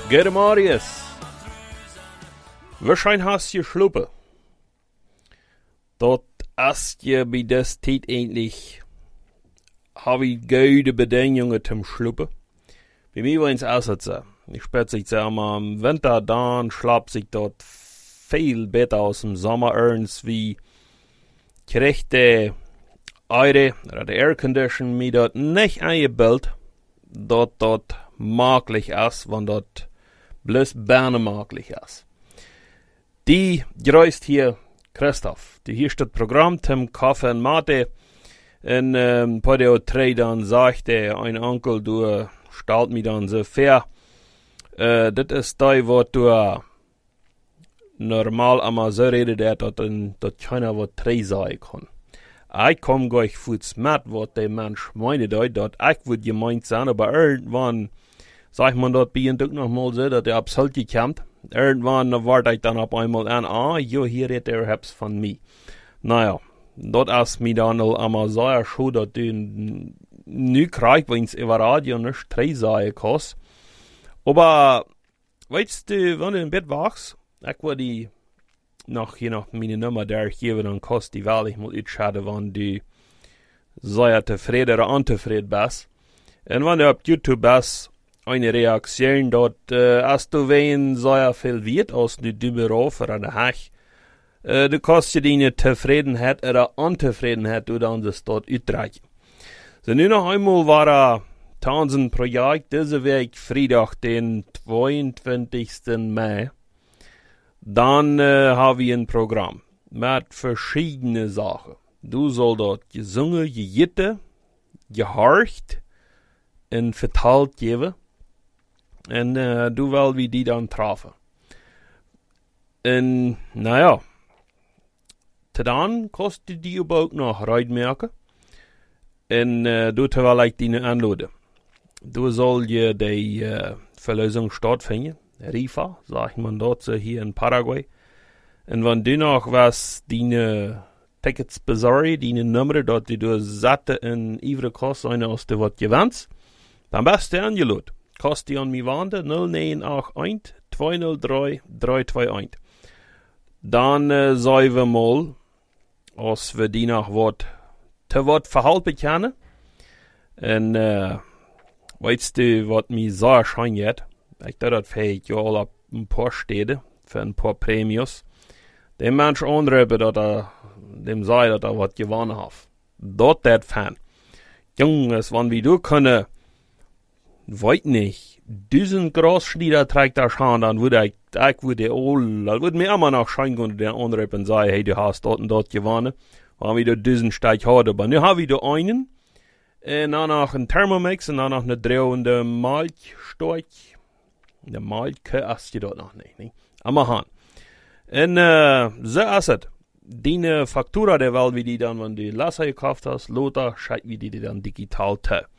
Gute Marius. Waarschijnlijk hast je schlupen. Dat als je bij des tijd eindelijk heb ik goede bedingungen zum schlupen. Bij mij was het altijd zo. Ich spät sich aber im Winter dann schlapp sich dort viel besser aus dem Sommer ernst wie gerechte Eure oder der Aircondition mir dort nicht eingebildet, dort möglich ist, wenn dort bloß Berne möglich ist. Die grüßt hier Christoph. Die hier steht Programm zum Kaffee und Mate. In Podio 3 dann sagte ein Onkel, du stellst mir dann so fair. Das ist da, wo du normal einmal so redet, dass keiner was 3 sagen kann. Ich komm gleich fuß mit, was der Mensch meint, dass ich würde gemeint sein, aber irgendwann sagt man dort bei ihm noch mal so, dass er absolut gekämmt. Irgendwann warte ich dann auf einmal an, hier redet er hab's von mir. Naja, dort ist mir dann einmal sehr schön, dass du nie kriegst, wenn es über Radio nicht 3 sagen kannst. Aber, weißt du, wenn du im Bett wachst, ich würde die noch je nach meine Nummer der geben, dann kostet die Wahl, ich muss nicht schaden, wenn du sehr zufrieden oder unzufrieden bist. Und wenn du auf YouTube bist, eine Reaktion dort, als du wen sehr viel wird, als du Beruf oder eine Hech, du kannst dir deine Zufriedenheit oder Unzufriedenheit, du dann das dort utreichen. So, nun noch einmal war Tanzen Projekt, diese Weg Freitag, den 22. Mai. Dann haben wir ein Programm mit verschiedenen Sachen. Du sollst dort gesungen, gejitten, gehorcht und verteilt geben. Und du willst wie die dann treffen. Und naja, dann kostet die auch noch Reitmerken. Und du vielleicht die anladen. Du sollst je die Verlösung stattfinden. Rifa, sagt man dort so hier in Paraguay. Und wenn du noch was deine Tickets besorgst, deine Nummer, dort die du satte in Ivre Kost, eine aus der was gewannst, dann bist du angeladen. Kostet die an mir Wande 0981 203 321. Dann sagen wir mal, als wir die noch was te wat verhalten kennen. Und weißt du, was mir sehr schein jetzt? Ich dachte, das fehlt ja all auf ein paar Städte für ein paar Prämios. Dem Mensch anrüben, dass dem sei, dass was gewonnen hat. Dort der Fan. Junges, wann wie du können, weiß nicht, 1000 Großschnieder trägt da schon, dann würde ich würde mir immer noch schein gehen, der anrüben und sagen, hey, du hast dort und dort gewonnen. Haben wir da 1000 Steig heute, aber nu haben wir da einen, und dann noch ein Thermomix, und dann noch eine drehende Malzstock. Der Malzke hast du dort noch nicht. Aber han. Und so ist es. Die Faktura der Welt, wie die dann, wenn du Lasser gekauft hast, Lothar, schreibt wie die dann digital te.